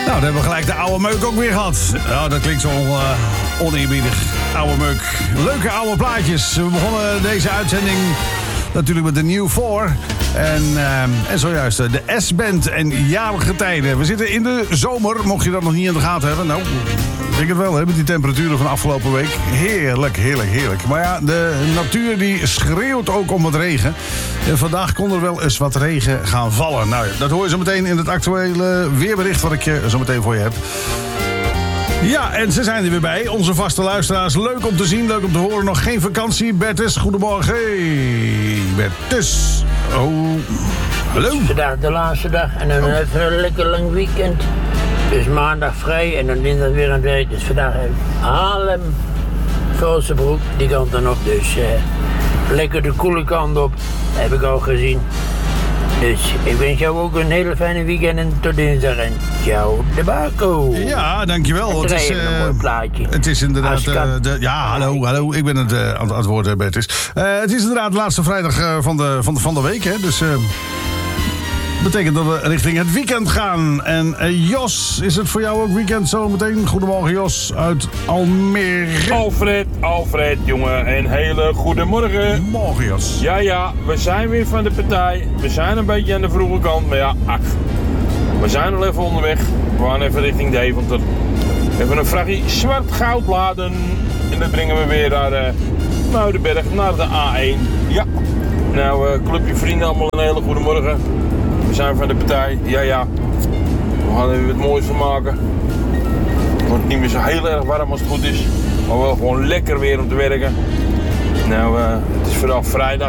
Nou, dan hebben we gelijk de oude meuk ook weer gehad. Nou, dat klinkt zo oneerbiedig. Oude meuk. Leuke oude plaatjes. We begonnen deze uitzending natuurlijk met de New 4. En zojuist de S-band en jarige tijden. We zitten in de zomer, mocht je dat nog niet in de gaten hebben. Nou, ik denk het wel, hè, met die temperaturen van afgelopen week. Heerlijk, heerlijk, heerlijk. Maar ja, de natuur die schreeuwt ook om wat regen. En vandaag kon er wel eens wat regen gaan vallen. Nou, dat hoor je zo meteen in het actuele weerbericht wat ik zo meteen voor je heb. Ja, en ze zijn er weer bij. Onze vaste luisteraars. Leuk om te zien, leuk om te horen. Nog geen vakantie. Bertus, goedemorgen. Hey, Bertus. Oh, hallo. Vandaag de laatste dag en dan even een lekker lang weekend. Dus maandag vrij en dan dinsdag weer aan het werk. Dus vandaag Haarlem, Velsenbroek, die kant dan op. Dus lekker de koele kant op, heb ik al gezien. Dus ik wens jou ook een hele fijne weekend en tot dinsdag. En ciao, de Baco. Ja, dankjewel. Het is een mooi plaatje. Het is inderdaad... ja, hallo. Ik ben aan het woord, Bertus. Het is inderdaad de laatste vrijdag van de week, hè. Dus... betekent dat we richting het weekend gaan. En Jos, is het voor jou ook weekend zo meteen? Goedemorgen Jos uit Almere. Alfred, jongen. Een hele goede morgen. Morgen Jos. Ja, we zijn weer van de partij. We zijn een beetje aan de vroege kant, maar ja, we zijn al even onderweg. We gaan even richting Deventer. Even een vrachtje zwart goud laden. En dat brengen we weer naar Muidenberg, naar de A1. Ja. Nou, clubje vrienden, allemaal een hele goede morgen. We zijn van de partij, ja. We gaan er weer wat moois van maken. Het wordt niet meer zo heel erg warm als het goed is. Maar wel gewoon lekker weer om te werken. Nou, het is vandaag vrijdag.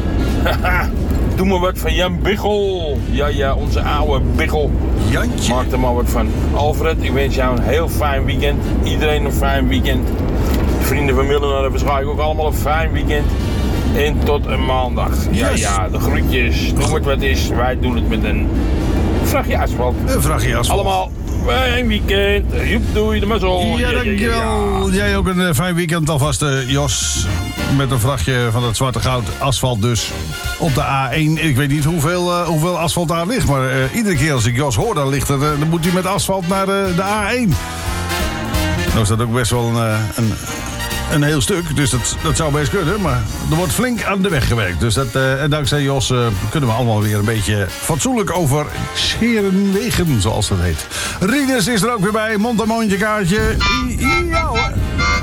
Doe maar wat van Jan Biggel. Ja, onze oude Biggel. Jantje. Maak er maar wat van. Alfred, ik wens jou een heel fijn weekend. Iedereen een fijn weekend. De vrienden van Millen hebben waarschijnlijk ook allemaal een fijn weekend. En tot een maandag. Ja, de groetjes. Doe het wat is. Wij doen het met een vrachtje asfalt. Een vrachtje asfalt. Allemaal fijn weekend. Joep, doei, de mazzel. Ja, dankjewel. Ja. Jij ook een fijn weekend alvast, Jos. Met een vrachtje van het zwarte goud asfalt dus. Op de A1. Ik weet niet hoeveel asfalt daar ligt. Maar iedere keer als ik Jos hoor, dan moet hij met asfalt naar de A1. Nou is dat ook best wel een heel stuk, dus dat zou best kunnen. Maar er wordt flink aan de weg gewerkt. Dus en dankzij Jos kunnen we allemaal weer een beetje fatsoenlijk over scheren wegen, zoals dat heet. Rinus is er ook weer bij. Mond- en mondje kaartje. Ja hoor.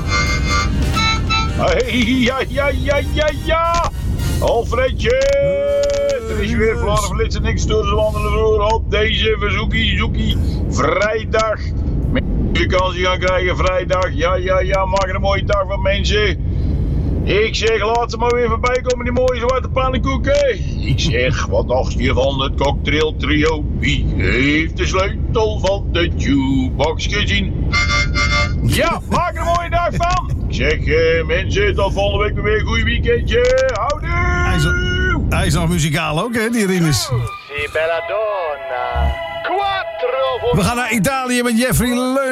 Ja. Alfredje. Er is weer Vlaanderen verlitsen niks door de wandelen door op deze verzoekie vrijdag. Vakantie gaan krijgen vrijdag. Ja, maak er een mooie dag van mensen. Ik zeg, laat ze maar weer voorbij komen, die mooie zwarte pannenkoeken. Ik zeg, wat dacht je van het cocktail trio? Wie heeft de sleutel van de jukebox gezien? Ja, maak er een mooie dag van. Ik zeg, mensen, tot volgende week weer een goed weekendje. Houdoe! Hij is nog muzikaal ook, hè, die Rinus. Belladonna. We gaan naar Italië met Jeffrey Leun.